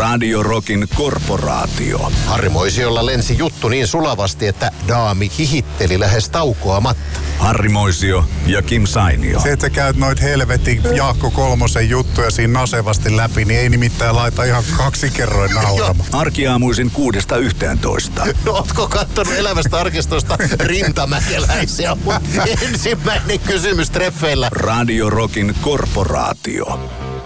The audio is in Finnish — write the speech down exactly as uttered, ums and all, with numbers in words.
Radio Rockin korporaatio. Harri Moisiolla lensi juttu niin sulavasti, että daami hihitteli lähes taukoamatta. Harri Moisio ja Kim Sainio. Se, että sä käyt noit helvetin Jaakko Kolmosen juttuja siinä nasevasti läpi, niin ei nimittäin laita ihan kaksi kerroin nauramaan. Arkiaamuisin kuudesta yhteentoista. No, ootko kattonut elävästä arkistosta Rintamäkeläisiä? Mun ensimmäinen kysymys treffeillä. Radio Rockin korporaatio.